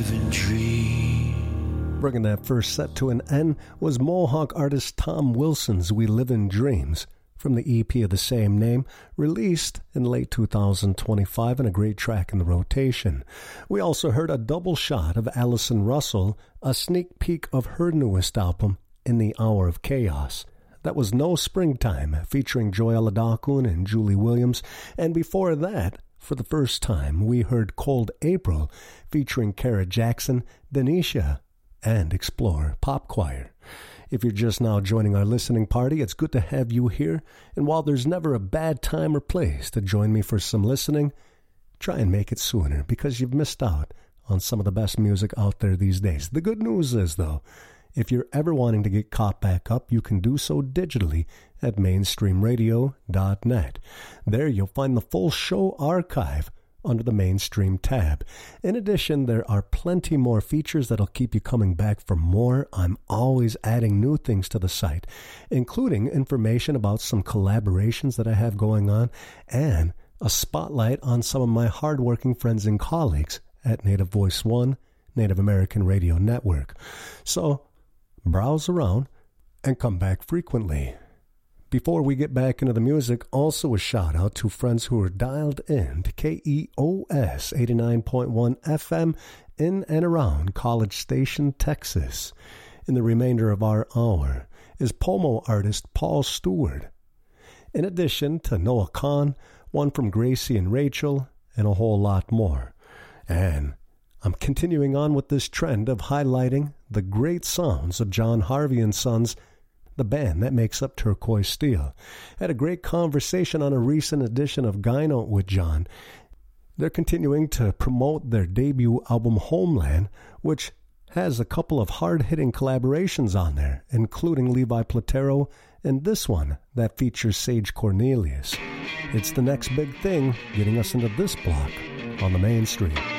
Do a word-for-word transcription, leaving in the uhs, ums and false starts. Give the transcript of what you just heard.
living dream. Bringing that first set to an end was Mohawk artist Tom Wilson's We Live in Dreams from the E P of the same name, released in late two thousand twenty-five and a great track in the rotation. We also heard a double shot of Allison Russell, a sneak peek of her newest album, In the Hour of Chaos. That was No Springtime, featuring Joella Dakun and Julie Williams, and before that, for the first time, we heard Cold April, featuring Kara Jackson, Denisha, and Explore Pop Choir. If you're just now joining our listening party, it's good to have you here, and while there's never a bad time or place to join me for some listening, try and make it sooner, because you've missed out on some of the best music out there these days. The good news is, though, if you're ever wanting to get caught back up, you can do so digitally at mainstream radio dot net. There you'll find the full show archive under the Mainstream tab. In addition, there are plenty more features that'll keep you coming back for more. I'm always adding new things to the site, including information about some collaborations that I have going on and a spotlight on some of my hardworking friends and colleagues at Native Voice One, Native American Radio Network. So, browse around and come back frequently. Before we get back into the music, also a shout out to friends who are dialed in to K E O S eighty-nine point one F M in and around College Station, Texas. In the remainder of our hour is Pomo artist Paul Stewart. In addition to Noah Khan, one from Gracie and Rachel, and a whole lot more. And I'm continuing on with this trend of highlighting the great sounds of John Harvey and Sons, the band that makes up Turquoise Steel. Had a great conversation on a recent edition of Gyno with John. They're continuing to promote their debut album Homeland, which has a couple of hard-hitting collaborations on there, including Levi Platero and this one that features Sage Cornelius. It's the next big thing getting us into this block on the Mainstream.